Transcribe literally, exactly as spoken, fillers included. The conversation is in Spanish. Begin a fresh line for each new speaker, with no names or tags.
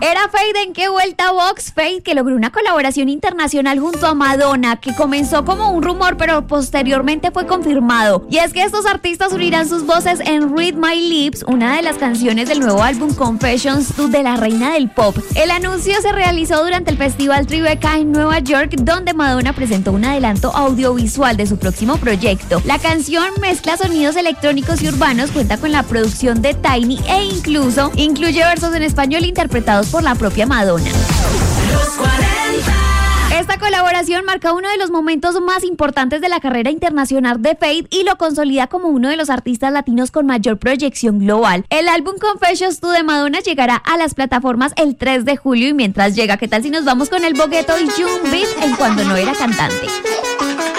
Era Feid en Qué Vuelta Box, Feid que logró una colaboración internacional junto a Madonna, que comenzó como un rumor pero posteriormente fue confirmado. Y es que estos artistas unirán sus voces en Read My Lips, una de las canciones del nuevo álbum Confessions de la reina del pop. El anuncio se realizó durante el festival Tribeca en Nueva York, donde Madonna presentó un adelanto audiovisual de su próximo proyecto. La canción mezcla sonidos electrónicos y urbanos, cuenta con la producción de Tiny e incluso incluye versos en español interpretados por la propia Madonna.
Los cuarenta.
Esta colaboración marca uno de los momentos más importantes de la carrera internacional de Feid y lo consolida como uno de los artistas latinos con mayor proyección global. El álbum Confessions dos de Madonna llegará a las plataformas el tres de julio y mientras llega, ¿qué tal si nos vamos con el Bogueto y June Beat en Cuando no era cantante?